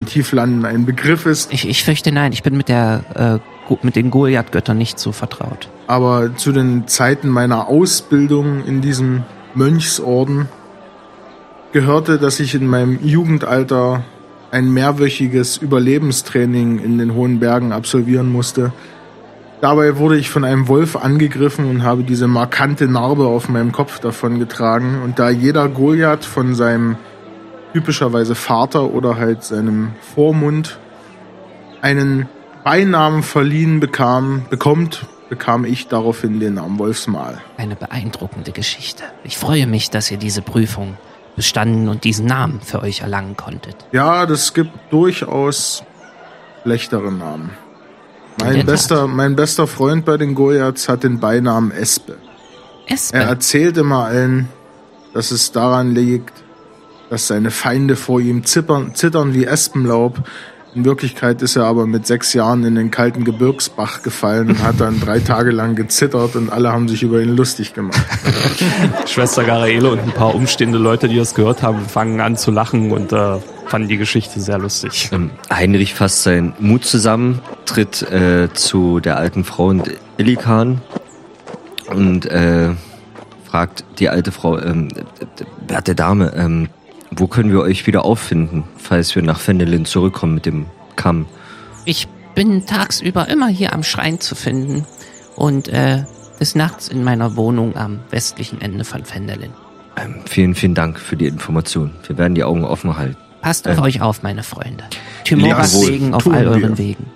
Tieflanden ein Begriff ist. Ich fürchte nein, ich bin mit den Goliath-Göttern nicht so vertraut. Aber zu den Zeiten meiner Ausbildung in diesem Mönchsorden gehörte, dass ich in meinem Jugendalter ein mehrwöchiges Überlebenstraining in den hohen Bergen absolvieren musste. Dabei wurde ich von einem Wolf angegriffen und habe diese markante Narbe auf meinem Kopf davongetragen. Und da jeder Goliath von seinem typischerweise Vater oder halt seinem Vormund einen Beinamen verliehen bekam ich daraufhin den Namen Wolfsmal. Eine beeindruckende Geschichte. Ich freue mich, dass ihr diese Prüfung bestanden und diesen Namen für euch erlangen konntet. Ja, das gibt durchaus schlechtere Namen. Mein bester Freund bei den Goliaths hat den Beinamen Espe. Espe? Er erzählt immer allen, dass es daran liegt, dass seine Feinde vor ihm zittern wie Espenlaub. In Wirklichkeit ist er aber mit 6 Jahren in den kalten Gebirgsbach gefallen und hat dann 3 Tage lang gezittert und alle haben sich über ihn lustig gemacht. Schwester Garaele und ein paar umstehende Leute, die das gehört haben, fangen an zu lachen und fanden die Geschichte sehr lustig. Heinrich fasst seinen Mut zusammen, tritt zu der alten Frau und Illikan und fragt die alte Frau, werte Dame, wo können wir euch wieder auffinden, falls wir nach Phendelin zurückkommen mit dem Kamm? Ich bin tagsüber immer hier am Schrein zu finden und des Nachts in meiner Wohnung am westlichen Ende von Phendelin. Vielen, vielen Dank für die Information. Wir werden die Augen offen halten. Passt auf euch auf, meine Freunde. Tymoras Segen auf all euren Wegen.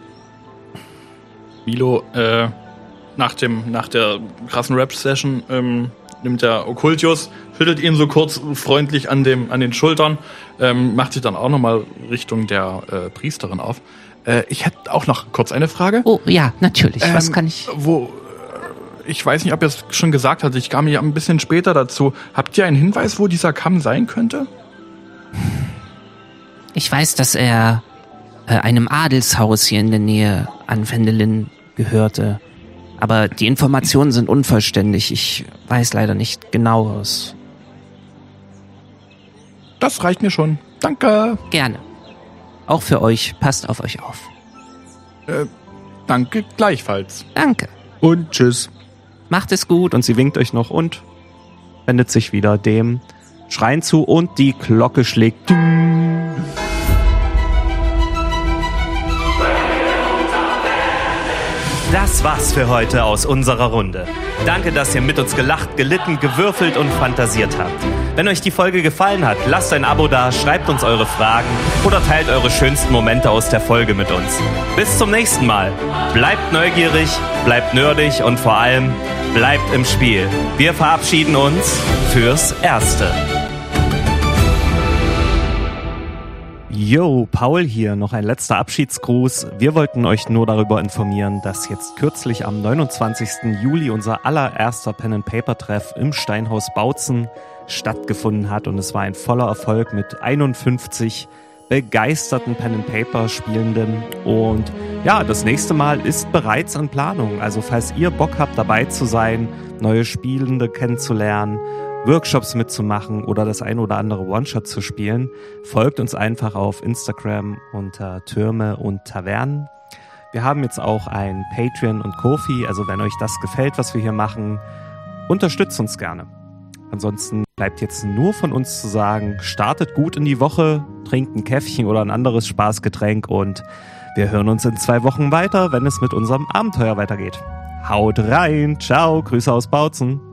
Milo, nach der krassen Rap-Session nimmt der Okkultius, schüttelt ihn so kurz freundlich an den Schultern, macht sich dann auch nochmal Richtung der Priesterin auf. Ich hätte auch noch kurz eine Frage. Oh, ja, natürlich. Was kann ich... Ich weiß nicht, ob ihr es schon gesagt habt, ich kam ja ein bisschen später dazu. Habt ihr einen Hinweis, wo dieser Kamm sein könnte? Ich weiß, dass er einem Adelshaus hier in der Nähe an Phendelin gehörte. Aber die Informationen sind unvollständig. Ich weiß leider nicht genaueres. Das reicht mir schon. Danke. Gerne. Auch für euch. Passt auf euch auf. Danke gleichfalls. Danke. Und tschüss. Macht es gut und sie winkt euch noch und wendet sich wieder dem Schrein zu und die Glocke schlägt. Das war's für heute aus unserer Runde. Danke, dass ihr mit uns gelacht, gelitten, gewürfelt und fantasiert habt. Wenn euch die Folge gefallen hat, lasst ein Abo da, schreibt uns eure Fragen oder teilt eure schönsten Momente aus der Folge mit uns. Bis zum nächsten Mal. Bleibt neugierig, bleibt nerdig und vor allem bleibt im Spiel. Wir verabschieden uns fürs Erste. Yo, Paul hier, noch ein letzter Abschiedsgruß. Wir wollten euch nur darüber informieren, dass jetzt kürzlich am 29. Juli unser allererster Pen-and-Paper-Treff im Steinhaus Bautzen stattgefunden hat und es war ein voller Erfolg mit 51 begeisterten Pen-and-Paper-Spielenden und ja, das nächste Mal ist bereits in Planung. Also falls ihr Bock habt, dabei zu sein, neue Spielende kennenzulernen, Workshops mitzumachen oder das ein oder andere One-Shot zu spielen, folgt uns einfach auf Instagram unter Türme und Tavernen. Wir haben jetzt auch ein Patreon und Ko-fi, also wenn euch das gefällt, was wir hier machen, unterstützt uns gerne. Ansonsten bleibt jetzt nur von uns zu sagen, startet gut in die Woche, trinkt ein Käffchen oder ein anderes Spaßgetränk und wir hören uns in 2 Wochen weiter, wenn es mit unserem Abenteuer weitergeht. Haut rein, ciao, Grüße aus Bautzen.